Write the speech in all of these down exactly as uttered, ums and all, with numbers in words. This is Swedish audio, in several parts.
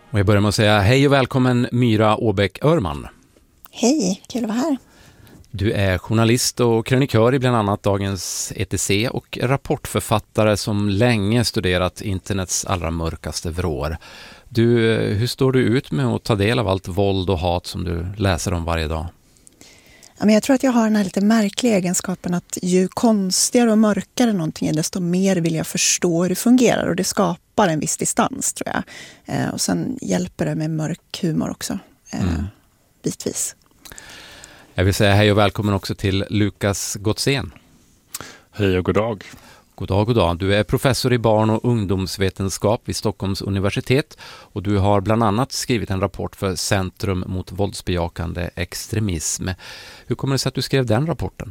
Och jag börjar med att säga hej och välkommen Myra Åbäck-Örman. Hej, kul att vara här. Du är journalist och krönikör i bland annat Dagens E T C och rapportförfattare som länge studerat internets allra mörkaste vrår. Du, hur står du ut med att ta del av allt våld och hat som du läser om varje dag? Ja, men jag tror att jag har den här lite märkliga egenskapen att ju konstigare och mörkare någonting är, desto mer vill jag förstå hur det fungerar. Och det skapar en viss distans, tror jag. Eh, och sen hjälper det med mörk humor också, eh, mm. bitvis. Jag vill säga hej och välkommen också till Lukas Gottsén. Hej och god dag. God dag, god dag. Du är professor i barn- och ungdomsvetenskap vid Stockholms universitet och du har bland annat skrivit en rapport för Centrum mot våldsbejakande extremism. Hur kommer det sig att du skrev den rapporten?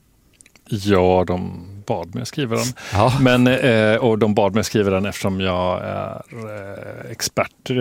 Ja, de bad mig att skriva den. Ja. Men, eh, och de bad mig att skriva den eftersom jag är eh, expert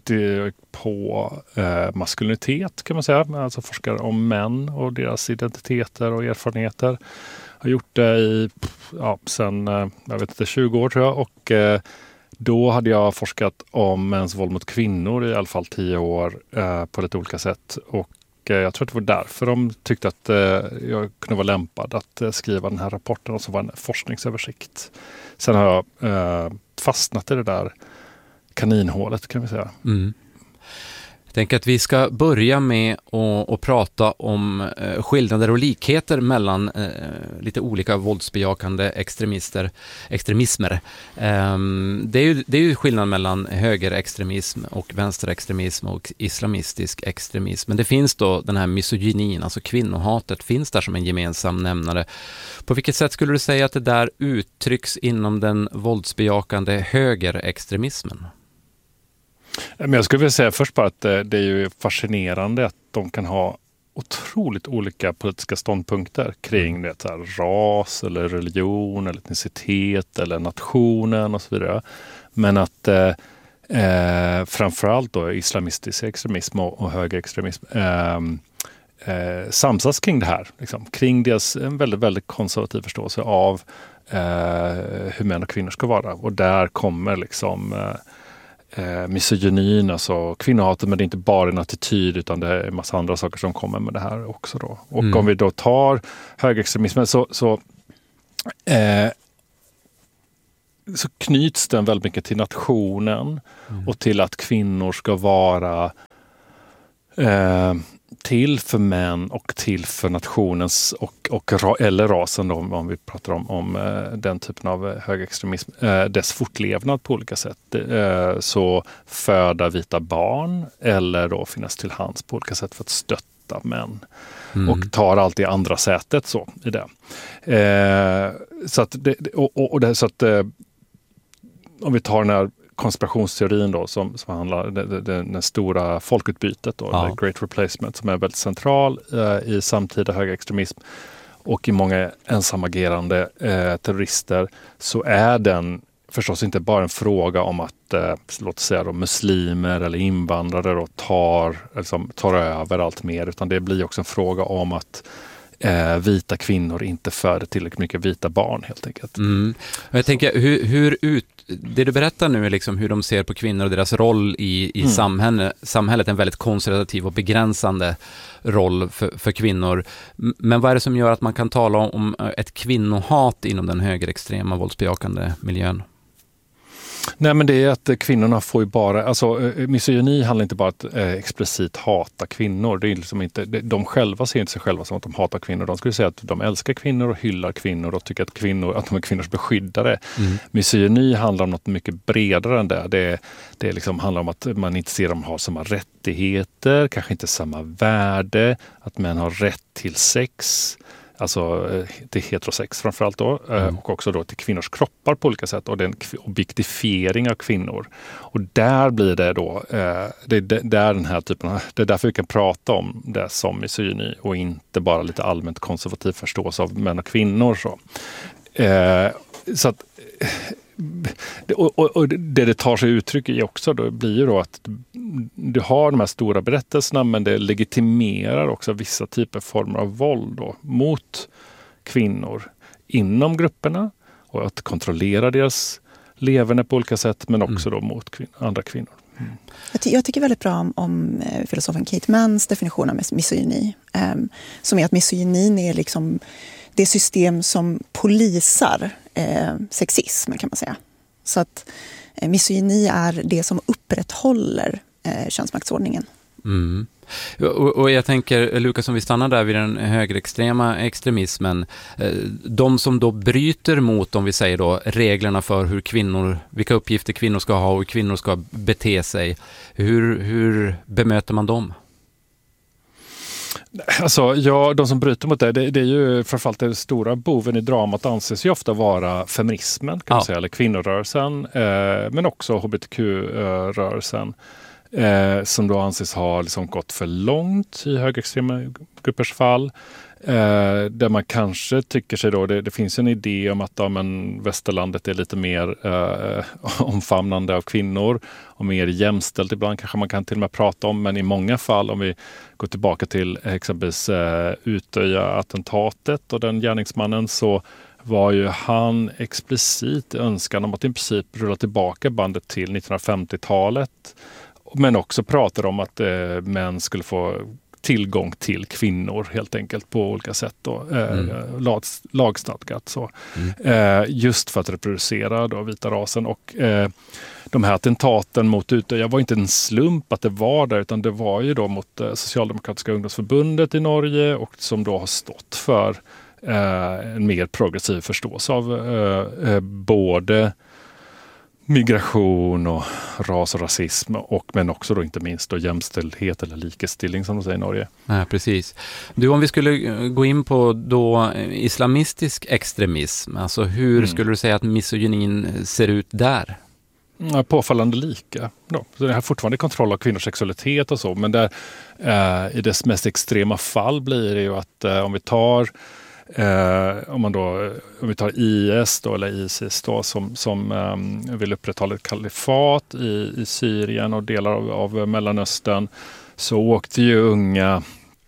på eh, maskulinitet, kan man säga. Alltså forskar om män och deras identiteter och erfarenheter. Jag har gjort det i ja, sen jag vet inte, tjugo år tror jag. Och eh, då hade jag forskat om mäns våld mot kvinnor i alla fall tio år eh, på lite olika sätt. Och jag tror att det var därför de tyckte att eh, jag kunde vara lämpad att eh, skriva den här rapporten, som var en forskningsöversikt. Sen har jag eh, fastnat i det där kaninhålet, kan vi säga. Mm. Jag tänker att vi ska börja med att, att prata om eh, skillnader och likheter mellan eh, lite olika våldsbejakande extremister, extremismer. Eh, det, är ju, det är ju skillnad mellan högerextremism och vänsterextremism och islamistisk extremism. Men det finns då den här misogynin, alltså kvinnohatet, finns där som en gemensam nämnare. På vilket sätt skulle du säga att det där uttrycks inom den våldsbejakande högerextremismen? Men jag skulle vilja säga först bara att det är ju fascinerande att de kan ha otroligt olika politiska ståndpunkter kring det här, ras eller religion eller etnicitet eller nationen och så vidare. Men att eh, framförallt då islamistisk extremism och, och högerextremism eh, eh, samsas kring det här. Liksom, kring deras en väldigt, väldigt konservativ förståelse av eh, hur män och kvinnor ska vara. Och där kommer liksom eh, Eh, misogynin, alltså kvinnohatet, men det är inte bara en attityd utan det är en massa andra saker som kommer med det här också då. Och mm. om vi då tar högerextremismen så, så, eh, så knyts den väldigt mycket till nationen mm. och till att kvinnor ska vara eh, till för män och till för nationens och, och eller rasen då, om vi pratar om, om uh, den typen av högerextremism, uh, dess fortlevnad på olika sätt. Uh, så föda vita barn eller då finnas till hands på olika sätt för att stötta män. Mm. Och tar alltid andra sätet så i det. Uh, så att, det, och, och, och det, så att uh, om vi tar den här konspirationsteorin då som, som handlar om det, det, det, det stora folkutbytet då, ja. The Great Replacement, som är väldigt central eh, i samtida högerextremism och i många ensamagerande eh, terrorister, så är den förstås inte bara en fråga om att eh, låt säga då, muslimer eller invandrare då tar, liksom, tar över allt mer, utan det blir också en fråga om att Eh, vita kvinnor inte föder tillräckligt mycket vita barn helt enkelt. Mm. Jag tänker, hur, hur ut, det du berättar nu är liksom hur de ser på kvinnor och deras roll i, i mm. samhälle, samhället, en väldigt konservativ och begränsande roll för, för kvinnor. Men vad är det som gör att man kan tala om ett kvinnohat inom den högerextrema våldsbejakande miljön? Nej, men det är att kvinnorna får ju bara, alltså misogyni handlar inte bara om att eh, explicit hata kvinnor. Det är liksom inte, de själva ser inte sig själva som att de hatar kvinnor. De skulle säga att de älskar kvinnor och hyllar kvinnor och tycker att, kvinnor, att de är kvinnors beskyddare. Mm. Misogyni handlar om något mycket bredare än det. Det, det liksom handlar om att man inte ser dem ha samma rättigheter, kanske inte samma värde, att män har rätt till sex. Alltså till heterosex framförallt då, mm. och också då till kvinnors kroppar på olika sätt och den objektifiering av kvinnor. Och där blir det då, eh, det är där den här typen av, det är därför vi kan prata om det som misogyni och inte bara lite allmänt konservativ förståelse av män och kvinnor. Så, eh, så att Och, och, och det det tar sig uttryck i också då blir ju då att du har de här stora berättelserna, men det legitimerar också vissa typer av former av våld då, mot kvinnor inom grupperna och att kontrollera deras leverne på olika sätt, men också mm. då mot kvin- andra kvinnor. Mm. Jag, ty- jag tycker väldigt bra om, om eh, filosofen Kate Manns definition av misogyni. Eh, som är att misogynin är liksom det system som polisar eh, sexism, kan man säga. Så att eh, misogyni är det som upprätthåller eh, könsmaktsordningen. Mm. Och, och jag tänker, Lukas, om vi stannar där vid den högerextrema extremismen, eh, de som då bryter mot, om vi säger då, reglerna för hur kvinnor, vilka uppgifter kvinnor ska ha och hur kvinnor ska bete sig, hur, hur bemöter man dem? Alltså, ja, de som bryter mot det, det, det är ju framförallt den stora boven i dramat anses ju ofta vara feminismen, kan man Ja. säga, eller kvinnorörelsen, eh, men också H B T Q-rörelsen. Eh, som då anses ha liksom gått för långt i högerextrema gruppers fall. Eh, där man kanske tycker sig då, det, det finns en idé om att ja, men västerlandet är lite mer eh, omfamnande av kvinnor och mer jämställt ibland kanske man kan till och med prata om, men i många fall, om vi går tillbaka till exempelvis eh, Utöya-attentatet och den gärningsmannen, så var ju han explicit önskan om att i princip rulla tillbaka bandet till nittonhundrafemtiotalet. Men också pratar om att eh, män skulle få tillgång till kvinnor helt enkelt på olika sätt. Då, eh, mm. lag, lagstadgat. Så. Mm. Eh, just för att reproducera då, vita rasen. Och eh, de här attentaten mot Utöya var inte en slump att det var där, utan det var ju då mot eh, Socialdemokratiska ungdomsförbundet i Norge, och som då har stått för eh, en mer progressiv förståelse av eh, eh, både migration och ras och rasism, och men också då inte minst då jämställdhet eller likestilling som de säger i Norge. Ja, precis. Du, om vi skulle gå in på då islamistisk extremism, alltså hur mm. skulle du säga att misogynin ser ut där? Ja, påfallande lika. Då. Så det här fortfarande kontroll av kvinnors sexualitet och så, men där eh, i dess mest extrema fall blir det ju att eh, om vi tar Eh, om man då, om vi tar I S då, eller ISIS då, som, som eh, vill upprätthålla ett kalifat i, i Syrien och delar av, av Mellanöstern, så åkte ju unga,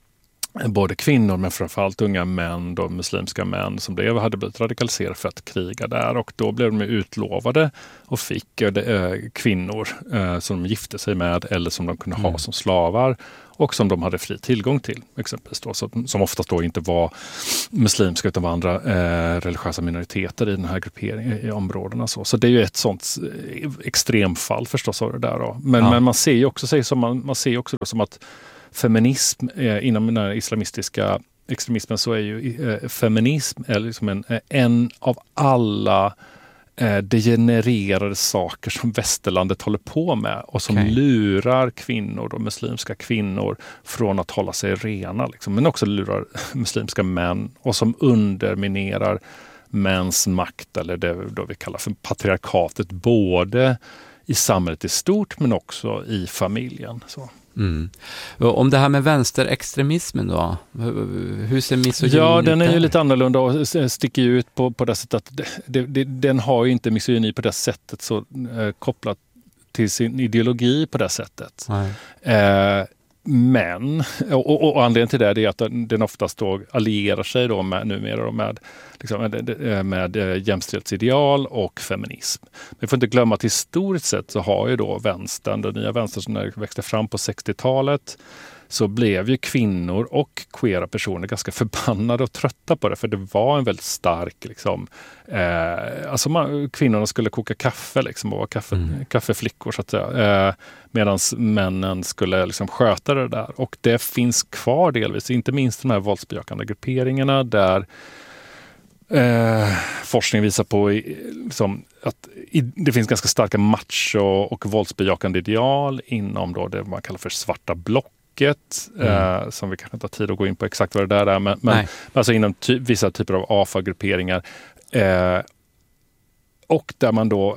både kvinnor men framförallt unga män, då, muslimska män som blev, hade blivit radikaliserade för att kriga där, och då blev de utlovade och fick eh, kvinnor eh, som de gifte sig med eller som de kunde mm. ha som slavar, och som de hade fri tillgång till, exempelvis då, så, som oftast då inte var muslimska utan var andra eh, religiösa minoriteter i den här grupperingen i områdena. Så, så det är ju ett sånt extremfall förstås av det där. Då. Men, ja. men man ser ju också, sig som, man, man ser också då som att feminism eh, inom den här islamistiska extremismen, så är ju eh, feminism är liksom en, en av alla eh, degenererade saker som västerlandet håller på med och som okay. lurar kvinnor, då, muslimska kvinnor, från att hålla sig rena. Liksom. Men också lurar muslimska män, och som underminerar mäns makt, eller det då vi kallar för patriarkatet, både i samhället i stort men också i familjen. Så. Mm. Om det här med vänsterextremismen då, hur ser misogynin Ja, ut den är där? ju lite annorlunda och sticker ut på, på det sättet att det, det, den har ju inte misogyni på det sättet, så eh, kopplat till sin ideologi på det sättet. Eh, men, och, och, och anledningen till det är att den, den oftast då allierar sig då med, numera då med, liksom, med, med jämställdhetsideal och feminism. Men vi får inte glömma att historiskt sett så har ju då vänstern, den nya vänstern som växte fram på sextiotalet, så blev ju kvinnor och queera personer ganska förbannade och trötta på det, för det var en väldigt stark liksom, eh, alltså man, kvinnorna skulle koka kaffe liksom, och vara kaffe, mm. kaffeflickor så att säga, eh, medan männen skulle liksom sköta det där, och det finns kvar delvis, inte minst de här våldsbejakande grupperingarna där Eh, forskning visar på liksom, att i, det finns ganska starka macho- och våldsbejakande ideal inom då det man kallar för svarta blocket, mm. eh, som vi kanske inte har tid att gå in på exakt vad det där är, men, men alltså inom ty- vissa typer av A F A-grupperingar, eh, och där man då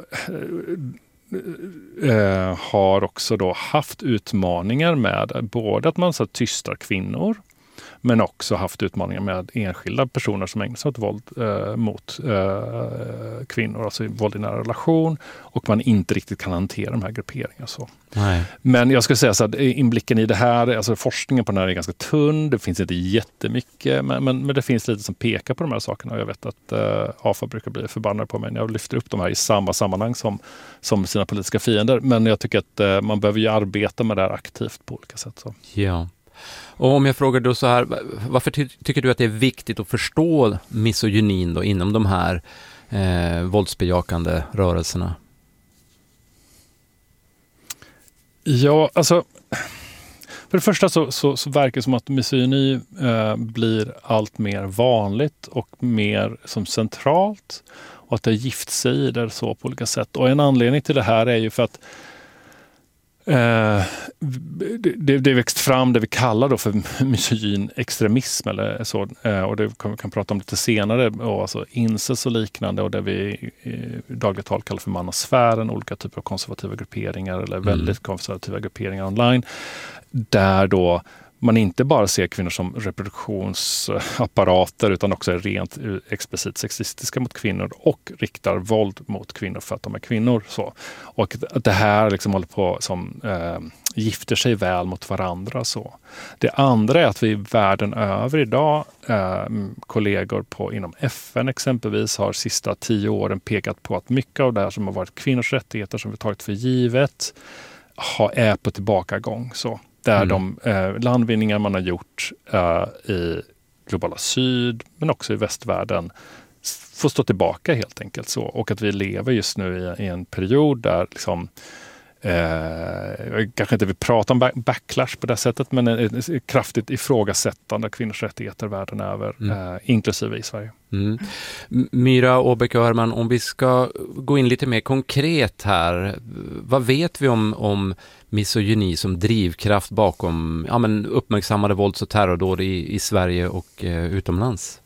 eh, eh, har också då haft utmaningar med både att man så tystar kvinnor, men också haft utmaningar med enskilda personer som ägnar sig åt våld eh, mot eh, kvinnor, alltså våld i nära relation, och man inte riktigt kan hantera de här grupperingarna. Så. Nej. Men jag skulle säga så att inblicken i det här, alltså forskningen på den här är ganska tunn, det finns inte jättemycket, men, men, men det finns lite som pekar på de här sakerna, och jag vet att eh, A F A brukar bli förbannade på mig när jag lyfter upp de här i samma sammanhang som, som sina politiska fiender, men jag tycker att eh, man behöver ju arbeta med det här aktivt på olika sätt. Så. Ja. Och om jag frågar då så här, varför ty- tycker du att det är viktigt att förstå misogynin då inom de här eh, våldsbejakande rörelserna? Ja, alltså för det första så, så, så verkar det som att misogyni eh, blir allt mer vanligt och mer som centralt, och att det har gift sig i det så på olika sätt. Och en anledning till det här är ju för att Eh, det, det växt fram det vi kallar då för misogyn extremism eller så, eh, och det kan vi kan prata om lite senare, och alltså incels och liknande, och det vi i, i dagligt tal kallar för manasfären, olika typer av konservativa grupperingar eller väldigt mm. konservativa grupperingar online, där då man inte bara ser kvinnor som reproduktionsapparater utan också är rent explicit sexistiska mot kvinnor och riktar våld mot kvinnor för att de är kvinnor. Så. Och att det här liksom håller på som eh, gifter sig väl mot varandra. Så. Det andra är att vi världen över idag, eh, kollegor på, inom F N exempelvis, har sista tio åren pekat på att mycket av det här som har varit kvinnors rättigheter som vi tagit för givet har, är på tillbakagång. Så. Där mm. de eh, landvinningar man har gjort eh, i globala syd, men också i västvärlden, får stå tillbaka helt enkelt. Så. Och att vi lever just nu i, i en period där liksom, eh, jag kanske inte vill prata om backlash på det sättet, men ett, ett kraftigt ifrågasättande av kvinnors rättigheter världen över, mm. eh, inklusive i Sverige. Mm. Myra Åbäck-Öhrman, om vi ska gå in lite mer konkret här, vad vet vi om, om misogyni som drivkraft bakom ja, men uppmärksammade vålds- och terrordåd i, i Sverige och eh, utomlands?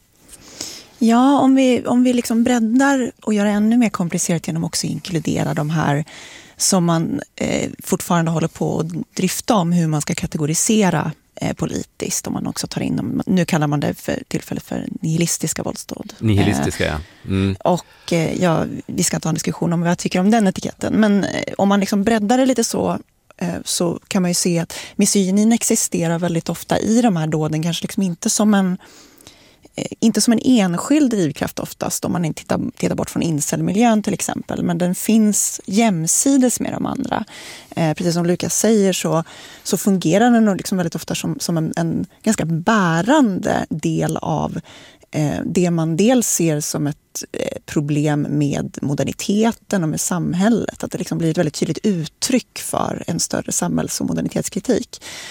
Ja, om vi, om vi liksom breddar och gör det ännu mer komplicerat genom också inkludera de här som man eh, fortfarande håller på att drifta om hur man ska kategorisera eh, politiskt. Om man också tar in, nu kallar man det för tillfället för nihilistiska våldsdåd. Nihilistiska, eh, ja. Mm. Och eh, ja, vi ska inte ha en diskussion om vad jag tycker om den etiketten. Men eh, om man liksom breddar det lite så eh, så kan man ju se att misogynin existerar väldigt ofta i de här dåden. Kanske liksom inte som en inte som en enskild drivkraft oftast om man inte tittar, tittar bort från incelmiljön till exempel, men den finns jämsides med de andra. Eh, precis som Lukas säger så, så fungerar den nog liksom väldigt ofta som, som en, en ganska bärande del av eh, det man dels ser som ett eh, problem med moderniteten och med samhället. Att det liksom blir ett väldigt tydligt uttryck för en större samhälls- och modernitetskritik.